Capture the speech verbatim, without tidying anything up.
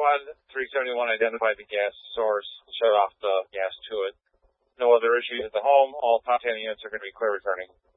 Squad three seventy-one identified the gas source, shut off the gas to it. No other issues at the home. All top ten units are going to be clear returning.